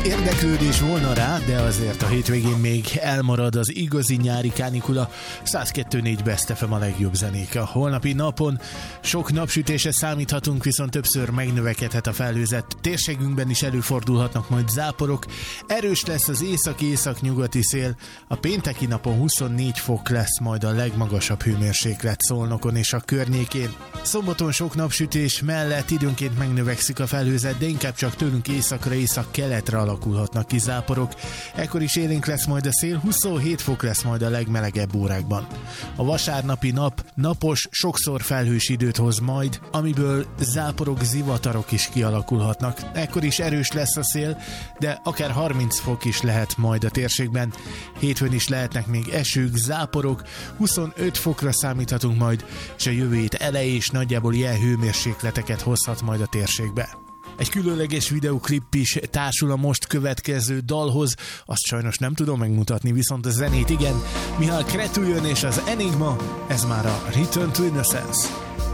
érdeklődés volna rá, de azért a hétvégén még elmarad az igazi nyári kánikula. 102.4 Best FM a legjobb zenék. A holnapi napon sok napsütésre számíthatunk, viszont többször megnövekedhet a felhőzet. Térségünkben is előfordulhatnak majd záporok. Erős lesz az észak-észak-nyugati szél. A pénteki napon 24 fok lesz majd a legmagasabb hőmérséklet Szolnokon és a környékén. Szombaton sok napsütés mellett időnként megnövekszik a felhőzet, de inkább csak tőlünk északra, észak-keletre alakulhatnak ki záporok. Ekkor is élénk lesz majd a szél, 27 fok lesz majd a legmelegebb órákban. A vasárnapi nap napos, sokszor felhős időt hoz majd, amiből záporok, zivatarok is kialakulhatnak. Ekkor is erős lesz a szél, de akár 30 fok is lehet majd a térségben. Hétfőn is lehetnek még esők, záporok, 25 fokra számíthatunk majd, és a jövő hét eleje is nagyjából ilyen hőmérsékleteket hozhat majd a térségbe. Egy különleges videoklip is társul a most következő dalhoz, azt sajnos nem tudom megmutatni, viszont a zenét igen. Mihály Cretu jön és az Enigma, ez már a Return to Innocence.